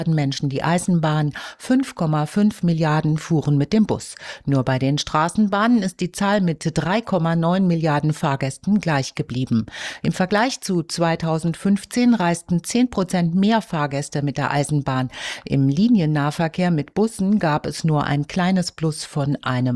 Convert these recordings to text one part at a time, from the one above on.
Menschen die Eisenbahn, 5,5 Milliarden fuhren mit dem Bus. Nur bei den Straßenbahnen ist die Zahl mit 3,9 Milliarden Fahrgästen gleich geblieben. Im Vergleich zu 2015 reisten 10% mehr Fahrgäste mit der Eisenbahn. Im Liniennahverkehr mit Bussen gab es nur ein kleines Plus von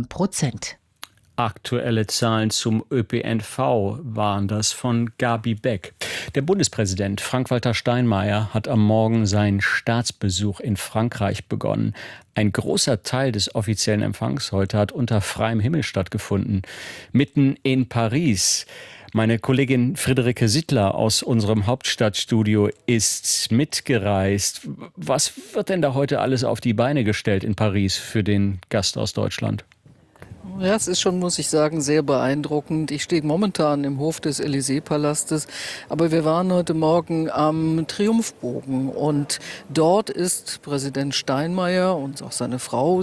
1%. Aktuelle Zahlen zum ÖPNV waren das von Gabi Beck. Der Bundespräsident Frank-Walter Steinmeier hat am Morgen seinen Staatsbesuch in Frankreich begonnen. Ein großer Teil des offiziellen Empfangs heute hat unter freiem Himmel stattgefunden. Mitten in Paris. Meine Kollegin Friederike Sittler aus unserem Hauptstadtstudio ist mitgereist. Was wird denn da heute alles auf die Beine gestellt in Paris für den Gast aus Deutschland? Ja, es ist schon, muss ich sagen, sehr beeindruckend. Ich stehe momentan im Hof des Élysée-Palastes, aber wir waren heute Morgen am Triumphbogen und dort ist Präsident Steinmeier und auch seine Frau,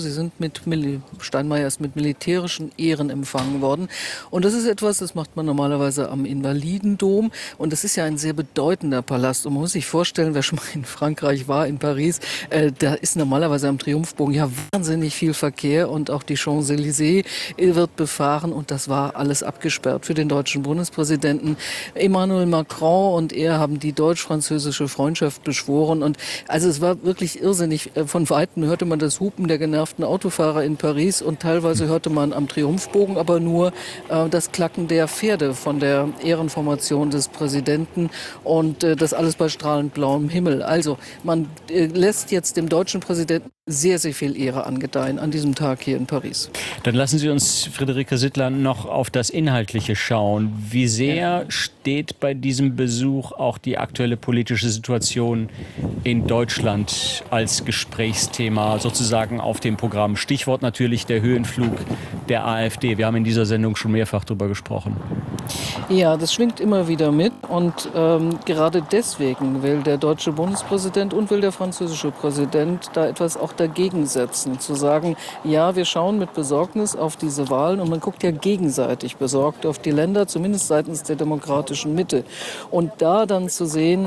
Steinmeier ist mit militärischen Ehren empfangen worden. Und das ist etwas, das macht man normalerweise am Invalidendom und das ist ja ein sehr bedeutender Palast. Und man muss sich vorstellen, wer schon mal in Frankreich war, in Paris, da ist normalerweise am Triumphbogen ja wahnsinnig viel Verkehr und auch die Champs-Élysées wird befahren und das war alles abgesperrt für den deutschen Bundespräsidenten. Emmanuel Macron und er haben die deutsch-französische Freundschaft beschworen und also es war wirklich irrsinnig. Von Weitem hörte man das Hupen der genervten Autofahrer in Paris und teilweise hörte man am Triumphbogen aber nur das Klacken der Pferde von der Ehrenformation des Präsidenten und das alles bei strahlend blauem Himmel. Also man lässt jetzt dem deutschen Präsidenten sehr, sehr viel Ehre angedeihen an diesem Tag hier in Paris. Dann lassen Sie uns, Friederike Sittler, noch auf das Inhaltliche schauen. Wie sehr steht bei diesem Besuch auch die aktuelle politische Situation in Deutschland als Gesprächsthema sozusagen auf dem Programm? Stichwort natürlich der Höhenflug der AfD. Wir haben in dieser Sendung schon mehrfach darüber gesprochen. Ja, das schwingt immer wieder mit und gerade deswegen will der deutsche Bundespräsident und will der französische Präsident da etwas auch dagegen setzen, zu sagen, ja, wir schauen mit Besorgnis auf diese Wahlen und man guckt ja gegenseitig besorgt auf die Länder, zumindest seitens der demokratischen Mitte. Und da dann zu sehen,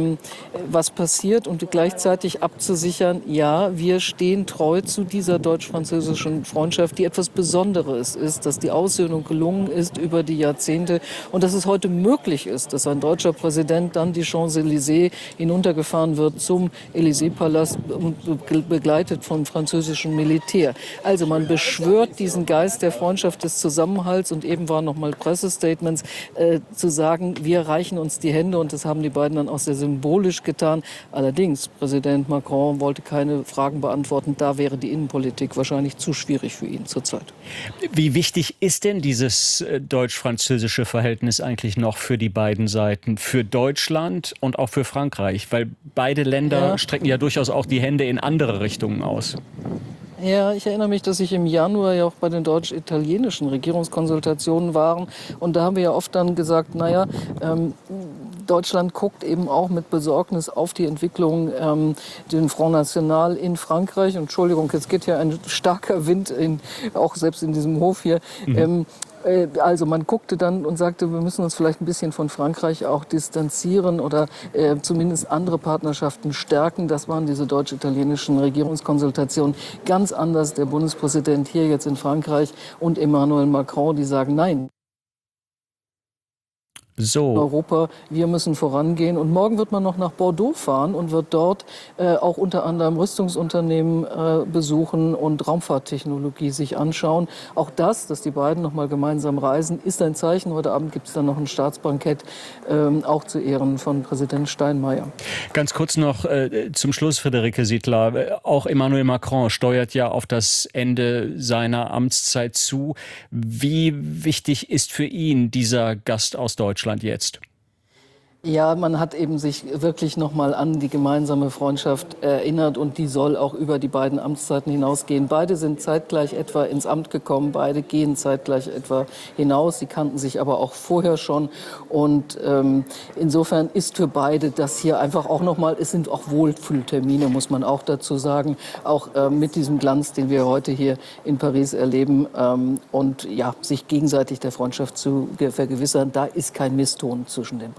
was passiert und gleichzeitig abzusichern, ja, wir stehen treu zu dieser deutsch-französischen Freundschaft, die etwas Besonderes ist, dass die Aussöhnung gelungen ist über die Jahrzehnte und dass es heute möglich ist, dass ein deutscher Präsident dann die Champs-Élysées hinuntergefahren wird zum Élysée-Palast begleitet vom französischen Militär. Also man beschwört diesen Geist der Freundschaft, des Zusammenhalts und eben waren nochmal Pressestatements zu sagen, wir reichen uns die Hände und das haben die beiden dann auch sehr symbolisch getan. Allerdings, Präsident Macron wollte keine Fragen beantworten. Da wäre die Innenpolitik wahrscheinlich zu schwierig für ihn zurzeit. Wie wichtig ist denn dieses deutsch-französische Verhältnis eigentlich noch für die beiden Seiten, für Deutschland und auch für Frankreich? Weil beide Länder strecken ja durchaus auch die Hände in andere Richtungen aus. Ja, ich erinnere mich, dass ich im Januar ja auch bei den deutsch-italienischen Regierungskonsultationen waren. Und da haben wir ja oft dann gesagt, Deutschland guckt eben auch mit Besorgnis auf die Entwicklung, den Front National in Frankreich. Und Entschuldigung, jetzt geht ja ein starker Wind, auch selbst in diesem Hof hier. Also man guckte dann und sagte, wir müssen uns vielleicht ein bisschen von Frankreich auch distanzieren oder zumindest andere Partnerschaften stärken. Das waren diese deutsch-italienischen Regierungskonsultationen. Ganz anders der Bundespräsident hier jetzt in Frankreich und Emmanuel Macron, die sagen, nein. So. Europa, wir müssen vorangehen. Und morgen wird man noch nach Bordeaux fahren und wird dort auch unter anderem Rüstungsunternehmen besuchen und Raumfahrttechnologie sich anschauen. Auch das, dass die beiden noch mal gemeinsam reisen, ist ein Zeichen. Heute Abend gibt es dann noch ein Staatsbankett, auch zu Ehren von Präsident Steinmeier. Ganz kurz noch zum Schluss, Friederike Sittler. Auch Emmanuel Macron steuert ja auf das Ende seiner Amtszeit zu. Wie wichtig ist für ihn dieser Gast aus Deutschland jetzt? Ja, man hat eben sich wirklich noch mal an die gemeinsame Freundschaft erinnert und die soll auch über die beiden Amtszeiten hinausgehen. Beide sind zeitgleich etwa ins Amt gekommen, beide gehen zeitgleich etwa hinaus. Sie kannten sich aber auch vorher schon und insofern ist für beide das hier einfach auch noch mal, es sind auch Wohlfühltermine, muss man auch dazu sagen, auch mit diesem Glanz, den wir heute hier in Paris erleben und ja, sich gegenseitig der Freundschaft zu vergewissern, da ist kein Misston zwischen den beiden.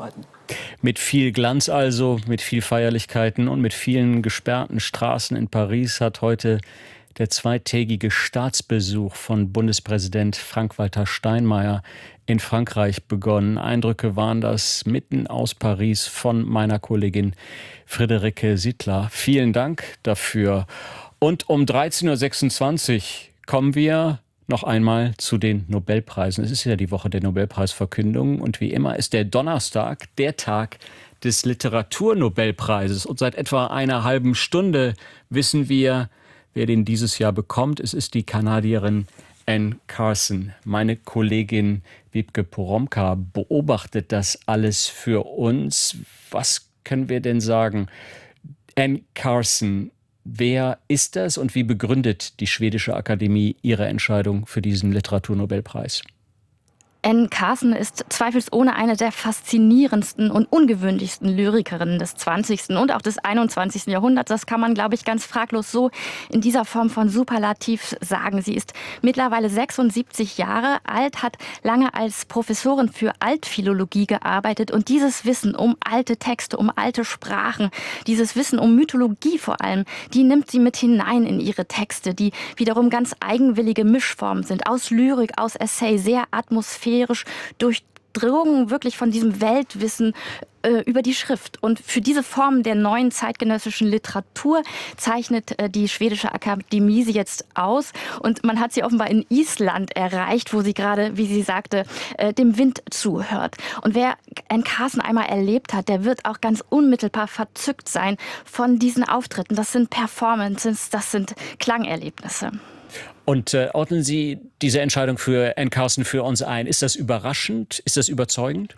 Mit viel Glanz also, mit viel Feierlichkeiten und mit vielen gesperrten Straßen in Paris hat heute der zweitägige Staatsbesuch von Bundespräsident Frank-Walter Steinmeier in Frankreich begonnen. Eindrücke waren das mitten aus Paris von meiner Kollegin Friederike Sittler. Vielen Dank dafür. Und um 13.26 Uhr kommen wir noch einmal zu den Nobelpreisen. Es ist ja die Woche der Nobelpreisverkündung und wie immer ist der Donnerstag der Tag des Literaturnobelpreises. Und seit etwa einer halben Stunde wissen wir, wer den dieses Jahr bekommt. Es ist die Kanadierin Anne Carson. Meine Kollegin Wiebke Poromka beobachtet das alles für uns. Was können wir denn sagen? Anne Carson, wer ist das und wie begründet die Schwedische Akademie ihre Entscheidung für diesen Literaturnobelpreis? Anne Carson ist zweifelsohne eine der faszinierendsten und ungewöhnlichsten Lyrikerinnen des 20. und auch des 21. Jahrhunderts. Das kann man, glaube ich, ganz fraglos so in dieser Form von Superlativ sagen. Sie ist mittlerweile 76 Jahre alt, hat lange als Professorin für Altphilologie gearbeitet und dieses Wissen um alte Texte, um alte Sprachen, dieses Wissen um Mythologie vor allem, die nimmt sie mit hinein in ihre Texte, die wiederum ganz eigenwillige Mischformen sind, aus Lyrik, aus Essay, sehr atmosphärisch, durchdrungen wirklich von diesem Weltwissen über die Schrift. Und für diese Form der neuen zeitgenössischen Literatur zeichnet die Schwedische Akademie sie jetzt aus. Und man hat sie offenbar in Island erreicht, wo sie gerade, wie sie sagte, dem Wind zuhört. Und wer Anne Carson einmal erlebt hat, der wird auch ganz unmittelbar verzückt sein von diesen Auftritten. Das sind Performances, das sind Klangerlebnisse. Und ordnen Sie diese Entscheidung für Anne Carson für uns ein? Ist das überraschend? Ist das überzeugend?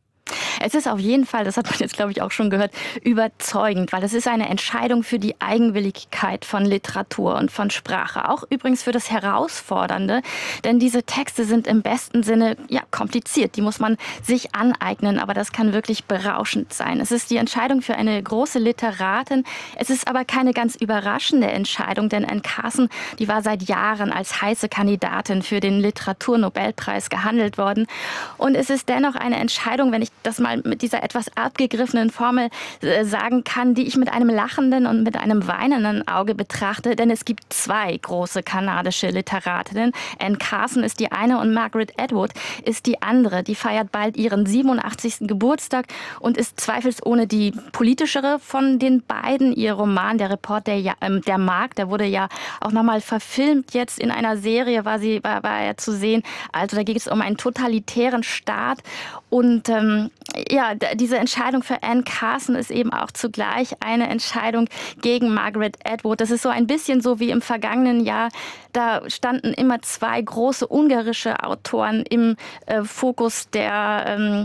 Es ist auf jeden Fall, das hat man jetzt, glaube ich, auch schon gehört, überzeugend, weil es ist eine Entscheidung für die Eigenwilligkeit von Literatur und von Sprache. Auch übrigens für das Herausfordernde, denn diese Texte sind im besten Sinne kompliziert. Die muss man sich aneignen, aber das kann wirklich berauschend sein. Es ist die Entscheidung für eine große Literatin. Es ist aber keine ganz überraschende Entscheidung, denn Anne Carson, die war seit Jahren als heiße Kandidatin für den Literaturnobelpreis gehandelt worden. Und es ist dennoch eine Entscheidung, wenn ich das mal mit dieser etwas abgegriffenen Formel sagen kann, die ich mit einem lachenden und mit einem weinenden Auge betrachte. Denn es gibt zwei große kanadische Literatinnen. Anne Carson ist die eine und Margaret Atwood ist die andere. Die feiert bald ihren 87. Geburtstag und ist zweifelsohne die politischere von den beiden. Ihr Roman, der Report der Mark, der wurde ja auch nochmal verfilmt. Jetzt in einer Serie war er zu sehen. Also da geht es um einen totalitären Staat. Und diese Entscheidung für Anne Carson ist eben auch zugleich eine Entscheidung gegen Margaret Atwood. Das ist so ein bisschen so wie im vergangenen Jahr. Da standen immer zwei große ungarische Autoren im Fokus der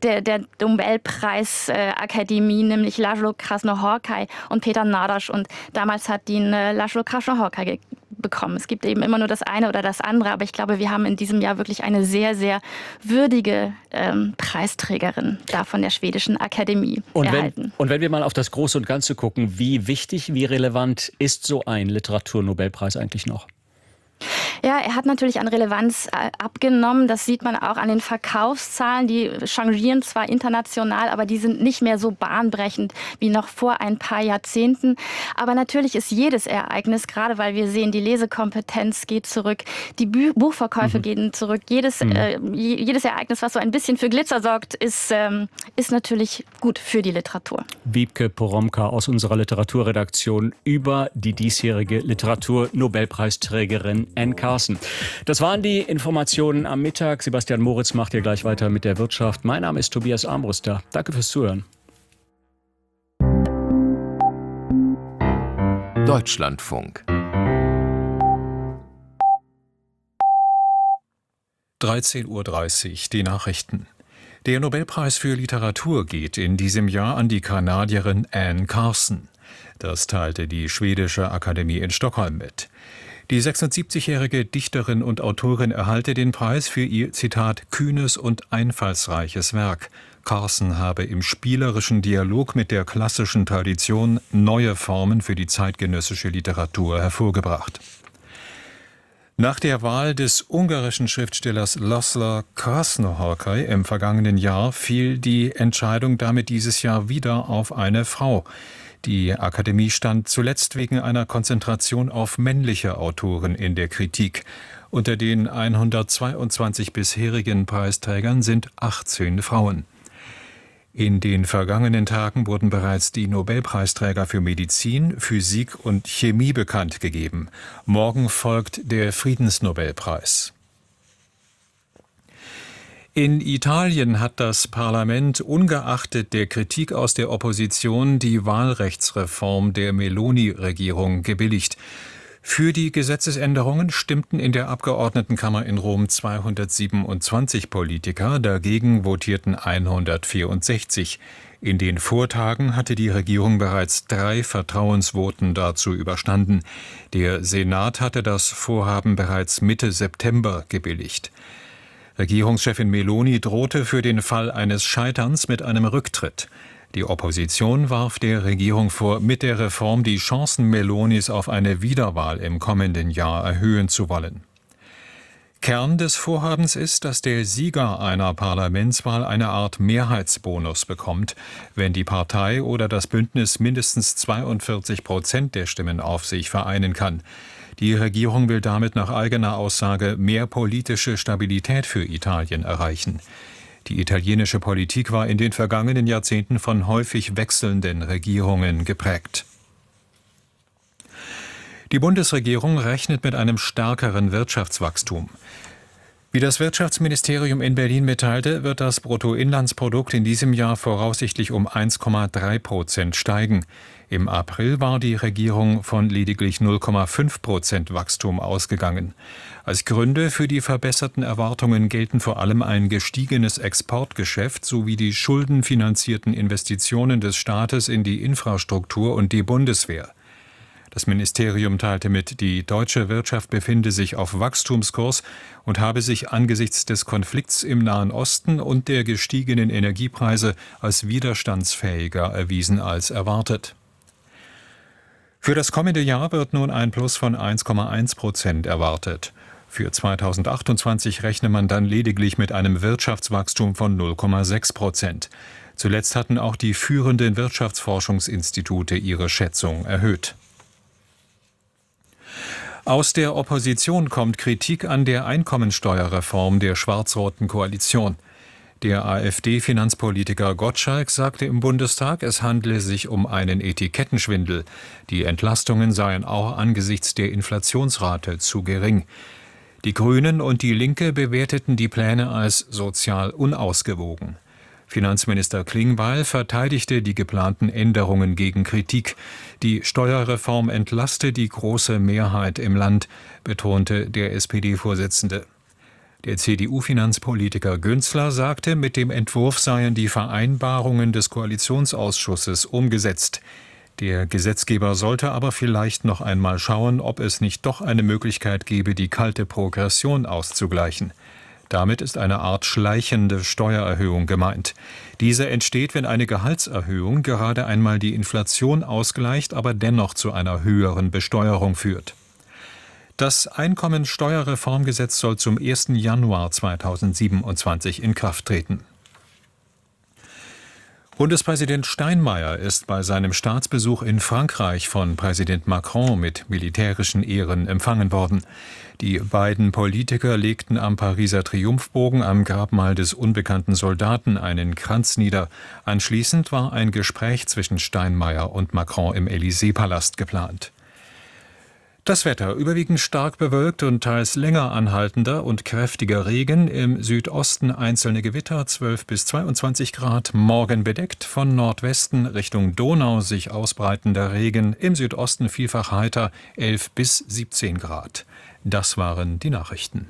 Nobelpreisakademie, nämlich László Krasznahorkai und Péter Nádas. Und damals hat ihn László Krasznahorkai bekommen. Es gibt eben immer nur das eine oder das andere, aber ich glaube, wir haben in diesem Jahr wirklich eine sehr, sehr würdige Preisträgerin da von der Schwedischen Akademie erhalten. Und wenn wir mal auf das Große und Ganze gucken, wie wichtig, wie relevant ist so ein Literaturnobelpreis eigentlich noch? Ja, er hat natürlich an Relevanz abgenommen. Das sieht man auch an den Verkaufszahlen. Die changieren zwar international, aber die sind nicht mehr so bahnbrechend wie noch vor ein paar Jahrzehnten. Aber natürlich ist jedes Ereignis, gerade weil wir sehen, die Lesekompetenz geht zurück, die Buchverkäufe gehen zurück. Jedes Ereignis, was so ein bisschen für Glitzer sorgt, ist natürlich gut für die Literatur. Wiebke Poromka aus unserer Literaturredaktion über die diesjährige Literaturnobelpreisträgerin Anne Carson. Das waren die Informationen am Mittag. Sebastian Moritz macht hier gleich weiter mit der Wirtschaft. Mein Name ist Tobias Armbruster. Danke fürs Zuhören. Deutschlandfunk 13:30 Uhr, die Nachrichten. Der Nobelpreis für Literatur geht in diesem Jahr an die Kanadierin Anne Carson. Das teilte die Schwedische Akademie in Stockholm mit. Die 76-jährige Dichterin und Autorin erhalte den Preis für ihr, Zitat, kühnes und einfallsreiches Werk. Carson habe im spielerischen Dialog mit der klassischen Tradition neue Formen für die zeitgenössische Literatur hervorgebracht. Nach der Wahl des ungarischen Schriftstellers László Krásznahorkai im vergangenen Jahr fiel die Entscheidung damit dieses Jahr wieder auf eine Frau. Die Akademie stand zuletzt wegen einer Konzentration auf männliche Autoren in der Kritik. Unter den 122 bisherigen Preisträgern sind 18 Frauen. In den vergangenen Tagen wurden bereits die Nobelpreisträger für Medizin, Physik und Chemie bekannt gegeben. Morgen folgt der Friedensnobelpreis. In Italien hat das Parlament ungeachtet der Kritik aus der Opposition die Wahlrechtsreform der Meloni-Regierung gebilligt. Für die Gesetzesänderungen stimmten in der Abgeordnetenkammer in Rom 227 Politiker, dagegen votierten 164. In den Vortagen hatte die Regierung bereits 3 Vertrauensvoten dazu überstanden. Der Senat hatte das Vorhaben bereits Mitte September gebilligt. Regierungschefin Meloni drohte für den Fall eines Scheiterns mit einem Rücktritt. Die Opposition warf der Regierung vor, mit der Reform die Chancen Melonis auf eine Wiederwahl im kommenden Jahr erhöhen zu wollen. Kern des Vorhabens ist, dass der Sieger einer Parlamentswahl eine Art Mehrheitsbonus bekommt, wenn die Partei oder das Bündnis mindestens 42% der Stimmen auf sich vereinen kann. Die Regierung will damit nach eigener Aussage mehr politische Stabilität für Italien erreichen. Die italienische Politik war in den vergangenen Jahrzehnten von häufig wechselnden Regierungen geprägt. Die Bundesregierung rechnet mit einem stärkeren Wirtschaftswachstum. Wie das Wirtschaftsministerium in Berlin mitteilte, wird das Bruttoinlandsprodukt in diesem Jahr voraussichtlich um 1,3% steigen. Im April war die Regierung von lediglich 0,5% Wachstum ausgegangen. Als Gründe für die verbesserten Erwartungen gelten vor allem ein gestiegenes Exportgeschäft sowie die schuldenfinanzierten Investitionen des Staates in die Infrastruktur und die Bundeswehr. Das Ministerium teilte mit, die deutsche Wirtschaft befinde sich auf Wachstumskurs und habe sich angesichts des Konflikts im Nahen Osten und der gestiegenen Energiepreise als widerstandsfähiger erwiesen als erwartet. Für das kommende Jahr wird nun ein Plus von 1,1% erwartet. Für 2028 rechne man dann lediglich mit einem Wirtschaftswachstum von 0,6%. Zuletzt hatten auch die führenden Wirtschaftsforschungsinstitute ihre Schätzung erhöht. Aus der Opposition kommt Kritik an der Einkommensteuerreform der schwarz-roten Koalition. Der AfD-Finanzpolitiker Gottschalk sagte im Bundestag, es handle sich um einen Etikettenschwindel. Die Entlastungen seien auch angesichts der Inflationsrate zu gering. Die Grünen und die Linke bewerteten die Pläne als sozial unausgewogen. Finanzminister Klingbeil verteidigte die geplanten Änderungen gegen Kritik. Die Steuerreform entlaste die große Mehrheit im Land, betonte der SPD-Vorsitzende. Der CDU-Finanzpolitiker Günzler sagte, mit dem Entwurf seien die Vereinbarungen des Koalitionsausschusses umgesetzt. Der Gesetzgeber sollte aber vielleicht noch einmal schauen, ob es nicht doch eine Möglichkeit gäbe, die kalte Progression auszugleichen. Damit ist eine Art schleichende Steuererhöhung gemeint. Diese entsteht, wenn eine Gehaltserhöhung gerade einmal die Inflation ausgleicht, aber dennoch zu einer höheren Besteuerung führt. Das Einkommensteuerreformgesetz soll zum 1. Januar 2027 in Kraft treten. Bundespräsident Steinmeier ist bei seinem Staatsbesuch in Frankreich von Präsident Macron mit militärischen Ehren empfangen worden. Die beiden Politiker legten am Pariser Triumphbogen am Grabmal des unbekannten Soldaten einen Kranz nieder. Anschließend war ein Gespräch zwischen Steinmeier und Macron im Élysée-Palast geplant. Das Wetter überwiegend stark bewölkt und teils länger anhaltender und kräftiger Regen, im Südosten einzelne Gewitter 12 bis 22 Grad, morgen bedeckt, von Nordwesten Richtung Donau sich ausbreitender Regen, im Südosten vielfach heiter 11 bis 17 Grad. Das waren die Nachrichten.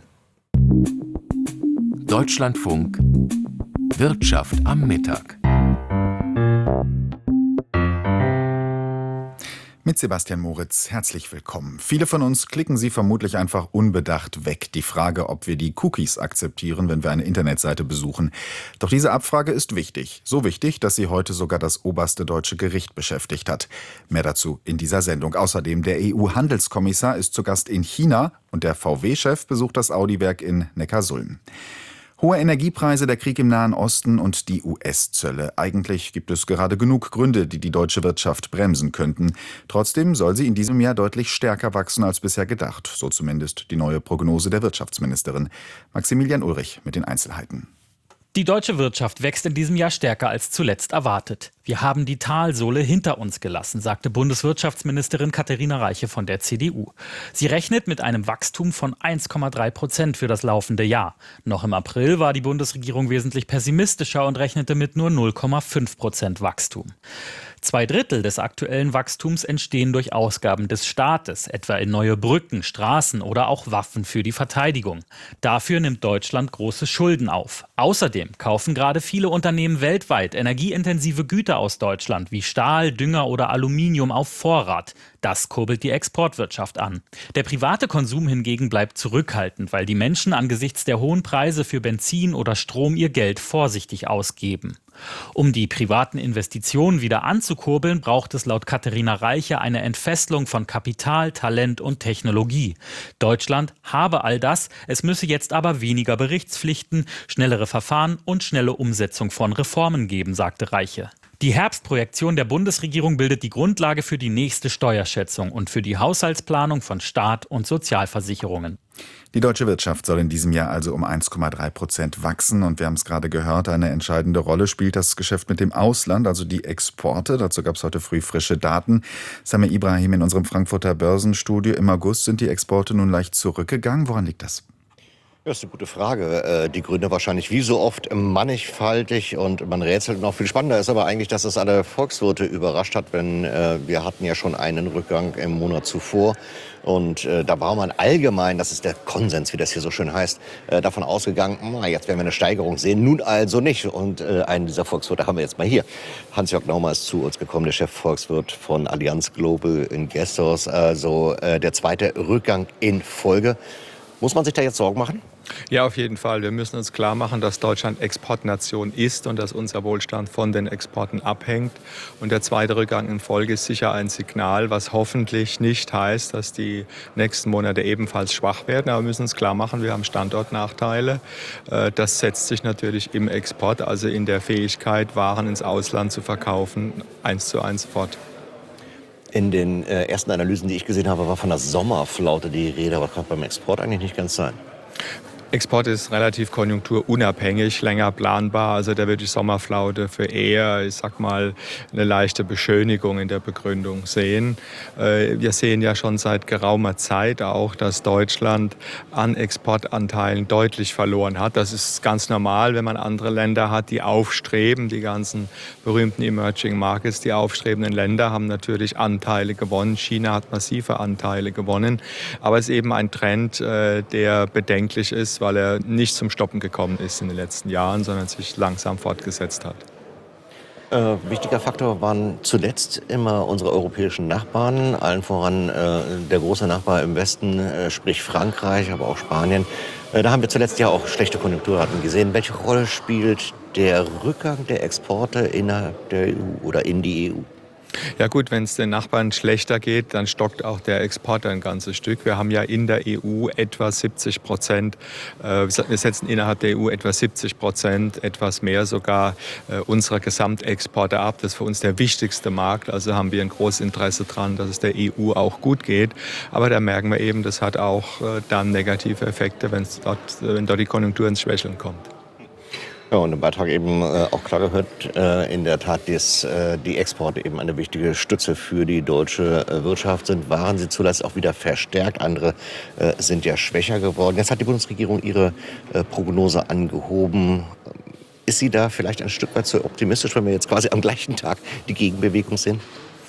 Deutschlandfunk Wirtschaft am Mittag. Mit Sebastian Moritz, herzlich willkommen. Viele von uns klicken sie vermutlich einfach unbedacht weg. Die Frage, ob wir die Cookies akzeptieren, wenn wir eine Internetseite besuchen. Doch diese Abfrage ist wichtig. So wichtig, dass sie heute sogar das oberste deutsche Gericht beschäftigt hat. Mehr dazu in dieser Sendung. Außerdem der EU-Handelskommissar ist zu Gast in China und der VW-Chef besucht das Audi-Werk in Neckarsulm. Hohe Energiepreise, der Krieg im Nahen Osten und die US-Zölle. Eigentlich gibt es gerade genug Gründe, die die deutsche Wirtschaft bremsen könnten. Trotzdem soll sie in diesem Jahr deutlich stärker wachsen als bisher gedacht. So zumindest die neue Prognose der Wirtschaftsministerin. Maximilian Ulrich mit den Einzelheiten. Die deutsche Wirtschaft wächst in diesem Jahr stärker als zuletzt erwartet. Wir haben die Talsohle hinter uns gelassen, sagte Bundeswirtschaftsministerin Katharina Reiche von der CDU. Sie rechnet mit einem Wachstum von 1,3% für das laufende Jahr. Noch im April war die Bundesregierung wesentlich pessimistischer und rechnete mit nur 0,5% Wachstum. 2/3 des aktuellen Wachstums entstehen durch Ausgaben des Staates, etwa in neue Brücken, Straßen oder auch Waffen für die Verteidigung. Dafür nimmt Deutschland große Schulden auf. Außerdem kaufen gerade viele Unternehmen weltweit energieintensive Güter aus Deutschland wie Stahl, Dünger oder Aluminium auf Vorrat. Das kurbelt die Exportwirtschaft an. Der private Konsum hingegen bleibt zurückhaltend, weil die Menschen angesichts der hohen Preise für Benzin oder Strom ihr Geld vorsichtig ausgeben. Um die privaten Investitionen wieder anzukurbeln, braucht es laut Katharina Reiche eine Entfesselung von Kapital, Talent und Technologie. Deutschland habe all das, es müsse jetzt aber weniger Berichtspflichten, schnellere Verfahren und schnelle Umsetzung von Reformen geben, sagte Reiche. Die Herbstprojektion der Bundesregierung bildet die Grundlage für die nächste Steuerschätzung und für die Haushaltsplanung von Staat und Sozialversicherungen. Die deutsche Wirtschaft soll in diesem Jahr also um 1,3% wachsen. Und wir haben es gerade gehört, eine entscheidende Rolle spielt das Geschäft mit dem Ausland, also die Exporte. Dazu gab es heute früh frische Daten. Samir Ibrahim in unserem Frankfurter Börsenstudio. Im August sind die Exporte nun leicht zurückgegangen. Woran liegt das? Das ist eine gute Frage. Die Gründe wahrscheinlich wie so oft mannigfaltig und man rätselt noch. Viel spannender ist aber eigentlich, dass es alle Volkswirte überrascht hat, denn wir hatten ja schon einen Rückgang im Monat zuvor. Und da war man allgemein, das ist der Konsens, wie das hier so schön heißt, davon ausgegangen, jetzt werden wir eine Steigerung sehen, nun also nicht. Und einen dieser Volkswirte haben wir jetzt mal hier. Hans-Jörg Naumer ist zu uns gekommen, der Chefvolkswirt von Allianz Global Investors, also der zweite Rückgang in Folge. Muss man sich da jetzt Sorgen machen? Ja, auf jeden Fall. Wir müssen uns klar machen, dass Deutschland Exportnation ist und dass unser Wohlstand von den Exporten abhängt. Und der zweite Rückgang in Folge ist sicher ein Signal, was hoffentlich nicht heißt, dass die nächsten Monate ebenfalls schwach werden. Aber wir müssen uns klar machen, wir haben Standortnachteile. Das setzt sich natürlich im Export, also in der Fähigkeit, Waren ins Ausland zu verkaufen, 1:1 fort. In den ersten Analysen, die ich gesehen habe, war von der Sommerflaute die Rede, aber kann beim Export eigentlich nicht ganz sein. Export ist relativ konjunkturunabhängig, länger planbar. Also da würde ich Sommerflaute für eher, ich sag mal, eine leichte Beschönigung in der Begründung sehen. Wir sehen ja schon seit geraumer Zeit auch, dass Deutschland an Exportanteilen deutlich verloren hat. Das ist ganz normal, wenn man andere Länder hat, die aufstreben. Die ganzen berühmten Emerging Markets, die aufstrebenden Länder haben natürlich Anteile gewonnen. China hat massive Anteile gewonnen. Aber es ist eben ein Trend, der bedenklich ist, weil er nicht zum Stoppen gekommen ist in den letzten Jahren, sondern sich langsam fortgesetzt hat. Wichtiger Faktor waren zuletzt immer unsere europäischen Nachbarn, allen voran der große Nachbar im Westen, sprich Frankreich, aber auch Spanien. Da haben wir zuletzt ja auch schlechte Konjunkturraten gesehen. Welche Rolle spielt der Rückgang der Exporte innerhalb der EU oder in die EU? Ja gut, wenn es den Nachbarn schlechter geht, dann stockt auch der Export ein ganzes Stück. Wir haben ja in der EU etwa 70%, wir setzen innerhalb der EU etwa 70%, etwas mehr sogar unserer Gesamtexporte ab. Das ist für uns der wichtigste Markt, also haben wir ein großes Interesse daran, dass es der EU auch gut geht. Aber da merken wir eben, das hat auch dann negative Effekte, wenn dort die Konjunktur ins Schwächeln kommt. Ja, und im Beitrag eben auch klar gehört, in der Tat, dass die Exporte eben eine wichtige Stütze für die deutsche Wirtschaft sind. Waren sie zuletzt auch wieder verstärkt, andere sind ja schwächer geworden. Jetzt hat die Bundesregierung ihre Prognose angehoben. Ist sie da vielleicht ein Stück weit zu optimistisch, wenn wir jetzt quasi am gleichen Tag die Gegenbewegung sehen?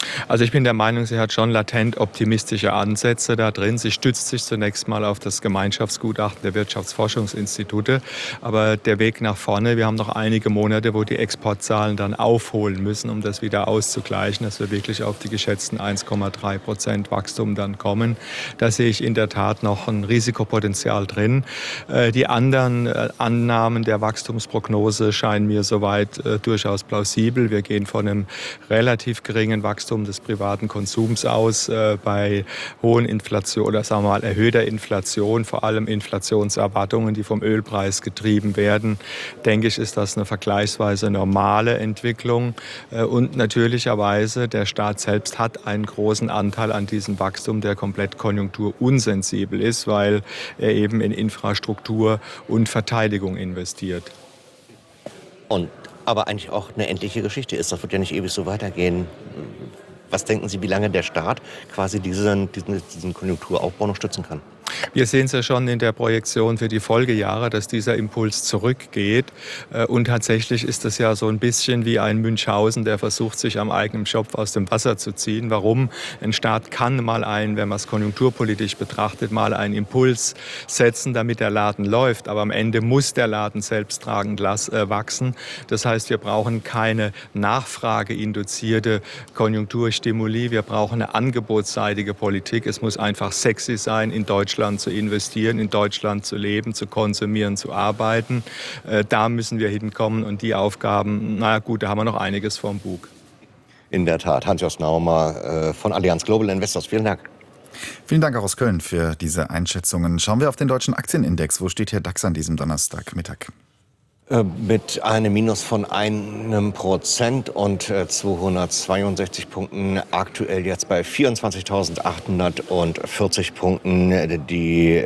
Also ich bin der Meinung, sie hat schon latent optimistische Ansätze da drin. Sie stützt sich zunächst mal auf das Gemeinschaftsgutachten der Wirtschaftsforschungsinstitute. Aber der Weg nach vorne, wir haben noch einige Monate, wo die Exportzahlen dann aufholen müssen, um das wieder auszugleichen, dass wir wirklich auf die geschätzten 1,3% Wachstum dann kommen. Da sehe ich in der Tat noch ein Risikopotenzial drin. Die anderen Annahmen der Wachstumsprognose scheinen mir soweit durchaus plausibel. Wir gehen von einem relativ geringen Wachstum des privaten Konsums aus, bei hohen Inflation oder sagen wir mal erhöhter Inflation, vor allem Inflationserwartungen, die vom Ölpreis getrieben werden, denke ich, ist das eine vergleichsweise normale Entwicklung. Und natürlicherweise, der Staat selbst hat einen großen Anteil an diesem Wachstum, der komplett konjunkturunsensibel ist, weil er eben in Infrastruktur und Verteidigung investiert. Und aber eigentlich auch eine endliche Geschichte ist. Das wird ja nicht ewig so weitergehen. Was denken Sie, wie lange der Staat quasi diesen Konjunkturaufbau noch stützen kann? Wir sehen es ja schon in der Projektion für die Folgejahre, dass dieser Impuls zurückgeht. Und tatsächlich ist das ja so ein bisschen wie ein Münchhausen, der versucht, sich am eigenen Schopf aus dem Wasser zu ziehen. Warum? Ein Staat kann mal wenn man es konjunkturpolitisch betrachtet, mal einen Impuls setzen, damit der Laden läuft. Aber am Ende muss der Laden selbsttragend wachsen. Das heißt, wir brauchen keine nachfrageinduzierte Konjunkturstimuli. Wir brauchen eine angebotsseitige Politik. Es muss einfach sexy sein, in Deutschland zu investieren, in Deutschland zu leben, zu konsumieren, zu arbeiten. Da müssen wir hinkommen und die Aufgaben, da haben wir noch einiges vorm Bug. In der Tat. Hans-Jost Naumer von Allianz Global Investors. Vielen Dank. Vielen Dank auch aus Köln für diese Einschätzungen. Schauen wir auf den deutschen Aktienindex. Wo steht hier DAX an diesem Donnerstagmittag? Mit einem Minus von 1% und 262 Punkten, aktuell jetzt bei 24.840 Punkten. Die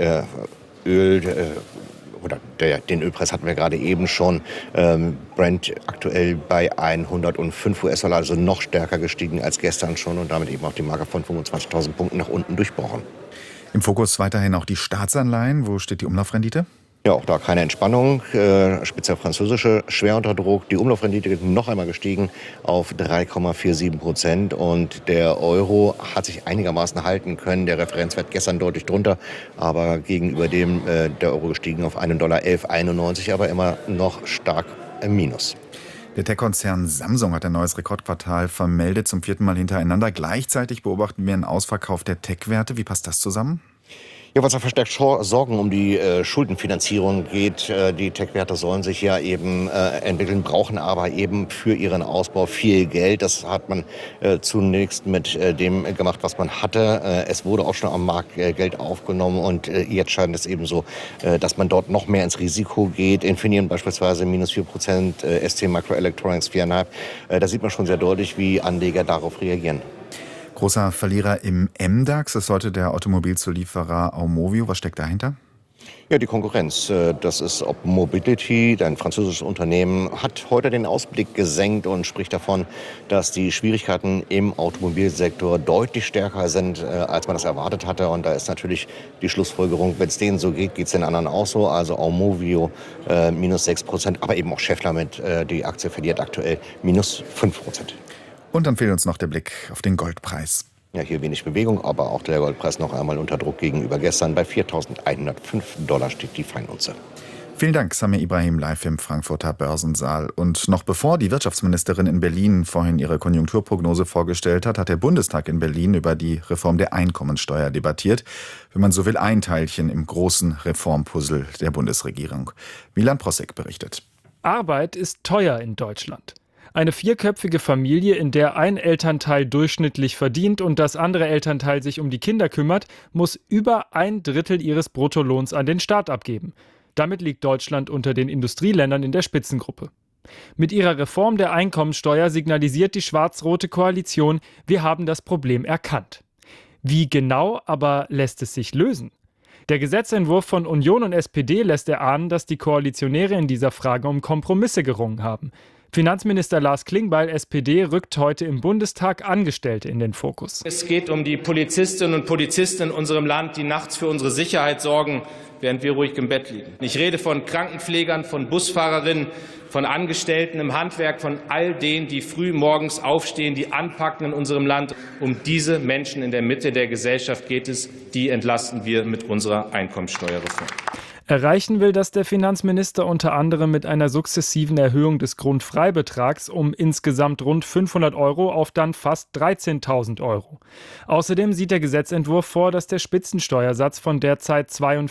den Ölpreis hatten wir gerade eben schon. Brent aktuell bei 105 US-Dollar, also noch stärker gestiegen als gestern schon und damit eben auch die Marke von 25.000 Punkten nach unten durchbrochen. Im Fokus weiterhin auch die Staatsanleihen. Wo steht die Umlaufrendite? Ja, auch da keine Entspannung. Speziell französische schwer unter Druck. Die Umlaufrendite noch einmal gestiegen auf 3,47%. Und der Euro hat sich einigermaßen halten können. Der Referenzwert gestern deutlich drunter. Aber gegenüber dem der Euro gestiegen auf $1,1191, aber immer noch stark im Minus. Der Tech-Konzern Samsung hat ein neues Rekordquartal vermeldet, zum 4. Mal hintereinander. Gleichzeitig beobachten wir einen Ausverkauf der Tech-Werte. Wie passt das zusammen? Ja, weil es ja verstärkt Sorgen um die Schuldenfinanzierung geht. Die Tech-Werte sollen sich ja eben entwickeln, brauchen aber eben für ihren Ausbau viel Geld. Das hat man zunächst mit dem gemacht, was man hatte. Es wurde auch schon am Markt Geld aufgenommen und jetzt scheint es eben so, dass man dort noch mehr ins Risiko geht. Infineon beispielsweise minus 4%, ST Microelectronics 4,5%. Da sieht man schon sehr deutlich, wie Anleger darauf reagieren. Großer Verlierer im MDAX ist heute der Automobilzulieferer Aumovio. Was steckt dahinter? Ja, die Konkurrenz. Das ist Mobility, ein französisches Unternehmen, hat heute den Ausblick gesenkt und spricht davon, dass die Schwierigkeiten im Automobilsektor deutlich stärker sind, als man das erwartet hatte. Und da ist natürlich die Schlussfolgerung, wenn es denen so geht, geht es den anderen auch so. Also Aumovio minus 6%, aber eben auch Schaeffler mit, die Aktie verliert aktuell minus 5%. Und dann fehlt uns noch der Blick auf den Goldpreis. Ja, hier wenig Bewegung, aber auch der Goldpreis noch einmal unter Druck gegenüber gestern. Bei $4.105 steht die Feinunze. Vielen Dank, Samir Ibrahim, live im Frankfurter Börsensaal. Und noch bevor die Wirtschaftsministerin in Berlin vorhin ihre Konjunkturprognose vorgestellt hat, hat der Bundestag in Berlin über die Reform der Einkommensteuer debattiert. Wenn man so will, ein Teilchen im großen Reformpuzzle der Bundesregierung. Milan Prossek berichtet. Arbeit ist teuer in Deutschland. Eine vierköpfige Familie, in der ein Elternteil durchschnittlich verdient und das andere Elternteil sich um die Kinder kümmert, muss über 1/3 ihres Bruttolohns an den Staat abgeben. Damit liegt Deutschland unter den Industrieländern in der Spitzengruppe. Mit ihrer Reform der Einkommensteuer signalisiert die schwarz-rote Koalition, wir haben das Problem erkannt. Wie genau aber lässt es sich lösen? Der Gesetzentwurf von Union und SPD lässt erahnen, dass die Koalitionäre in dieser Frage um Kompromisse gerungen haben. Finanzminister Lars Klingbeil, SPD, rückt heute im Bundestag Angestellte in den Fokus. Es geht um die Polizistinnen und Polizisten in unserem Land, die nachts für unsere Sicherheit sorgen, während wir ruhig im Bett liegen. Ich rede von Krankenpflegern, von Busfahrerinnen, von Angestellten im Handwerk, von all denen, die früh morgens aufstehen, die anpacken in unserem Land. Um diese Menschen in der Mitte der Gesellschaft geht es. Die entlasten wir mit unserer Einkommensteuerreform. Erreichen will das der Finanzminister unter anderem mit einer sukzessiven Erhöhung des Grundfreibetrags um insgesamt rund 500 € auf dann fast 13.000 €. Außerdem sieht der Gesetzentwurf vor, dass der Spitzensteuersatz von derzeit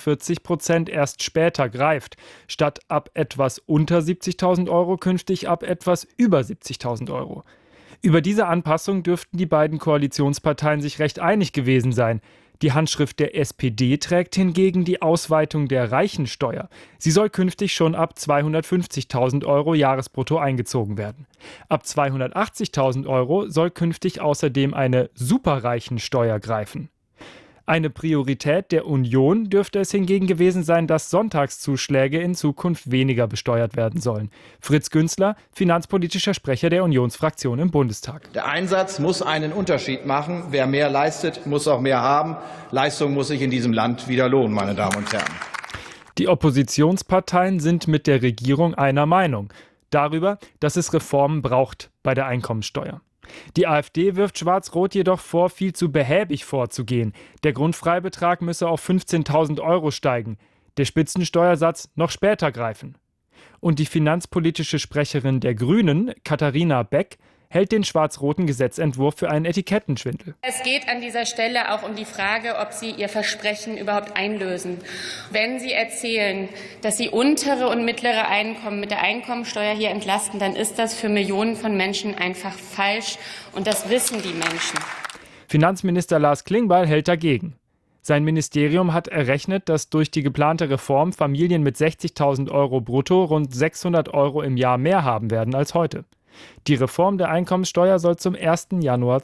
42% erst später greift, statt ab etwas unter 70.000 € künftig ab etwas über 70.000 €. Über diese Anpassung dürften die beiden Koalitionsparteien sich recht einig gewesen sein. Die Handschrift der SPD trägt hingegen die Ausweitung der Reichensteuer. Sie soll künftig schon ab 250.000 € Jahresbrutto eingezogen werden. Ab 280.000 € soll künftig außerdem eine Superreichensteuer greifen. Eine Priorität der Union dürfte es hingegen gewesen sein, dass Sonntagszuschläge in Zukunft weniger besteuert werden sollen. Fritz Günzler, finanzpolitischer Sprecher der Unionsfraktion im Bundestag. Der Einsatz muss einen Unterschied machen. Wer mehr leistet, muss auch mehr haben. Leistung muss sich in diesem Land wieder lohnen, meine Damen und Herren. Die Oppositionsparteien sind mit der Regierung einer Meinung darüber, dass es Reformen braucht bei der Einkommensteuer. Die AfD wirft Schwarz-Rot jedoch vor, viel zu behäbig vorzugehen. Der Grundfreibetrag müsse auf 15.000 € steigen, der Spitzensteuersatz noch später greifen. Und die finanzpolitische Sprecherin der Grünen, Katharina Beck, hält den schwarz-roten Gesetzentwurf für einen Etikettenschwindel. Es geht an dieser Stelle auch um die Frage, ob Sie Ihr Versprechen überhaupt einlösen. Wenn Sie erzählen, dass Sie untere und mittlere Einkommen mit der Einkommensteuer hier entlasten, dann ist das für Millionen von Menschen einfach falsch. Und das wissen die Menschen. Finanzminister Lars Klingbeil hält dagegen. Sein Ministerium hat errechnet, dass durch die geplante Reform Familien mit 60.000 € brutto rund 600 € im Jahr mehr haben werden als heute. Die Reform der Einkommenssteuer soll zum 1. Januar